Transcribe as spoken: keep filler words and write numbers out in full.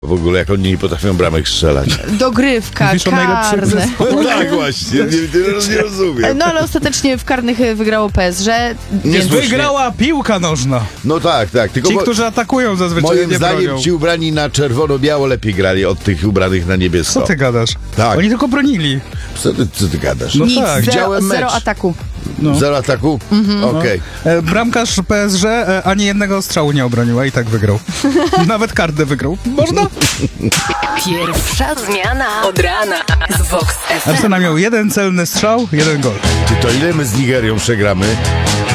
W ogóle jak oni nie potrafią bramek strzelać. Dogrywka, Mówisz o najlepszych karne. No tak właśnie, nie, nie, nie rozumiem. No ale ostatecznie w karnych wygrało P S G. Nie Więc... słyszę. Wygrała piłka nożna. No tak, tak. Tylko Ci, mo- którzy atakują zazwyczaj moim nie zdaniem bronią. ci ubrani na czerwono-biało lepiej grali od tych ubranych na niebiesko. Co ty gadasz? Tak. Oni tylko bronili. Co ty, co ty gadasz? No Nic, tak, zero, widziałem zero mecz. ataku. No. Zero ataku? Okej. E, bramkarz P S G e, ani jednego strzału nie obronił, a i tak wygrał. Nawet kartę wygrał. Można? Pierwsza zmiana od rana z Vox F M. Arsenal miał jeden celny strzał, jeden gol. Ty to ile my z Nigerią przegramy?